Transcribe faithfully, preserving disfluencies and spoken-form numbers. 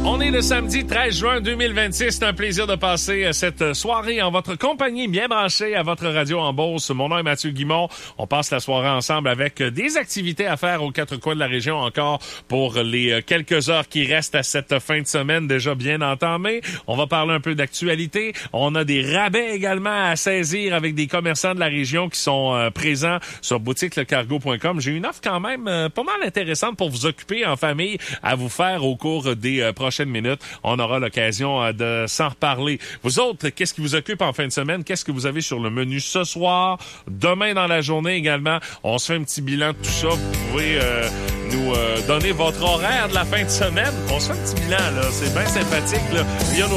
On est le samedi treize juin deux mille vingt-six. C'est un plaisir de passer cette soirée en votre compagnie, bien branchée à votre radio en Beauce. Mon nom est Mathieu Guimond. On passe la soirée ensemble avec des activités à faire aux quatre coins de la région encore pour les quelques heures qui restent à cette fin de semaine déjà bien entamée. On va parler un peu d'actualité. On a des rabais également à saisir avec des commerçants de la région qui sont euh, présents sur boutique le cargo point com. J'ai une offre quand même euh, pas mal intéressante pour vous occuper en famille à vous faire au cours des euh, prochaines minutes. On aura l'occasion euh, de s'en reparler. Vous autres, qu'est-ce qui vous occupe en fin de semaine? Qu'est-ce que vous avez sur le menu ce soir? Demain dans la journée également, on se fait un petit bilan de tout ça. Vous pouvez euh, nous euh, donner votre horaire de la fin de semaine. On se fait un petit bilan, là. C'est bien sympathique, là. Il y a nos